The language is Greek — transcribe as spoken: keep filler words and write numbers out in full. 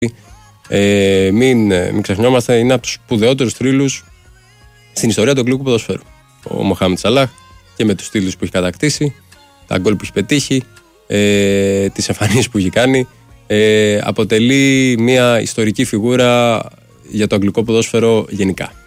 Ε, μην, μην ξεχνιόμαστε, είναι από τους σπουδαιότερους θρύλους στην ιστορία του αγγλικού ποδοσφαίρου. Ο Μοχάμετ Σαλάχ, και με τους στήλους που έχει κατακτήσει, τα γκολ που έχει πετύχει, ε, τις εμφανίσεις που έχει κάνει, ε, αποτελεί μια ιστορική φιγούρα για το αγγλικό ποδόσφαιρο γενικά.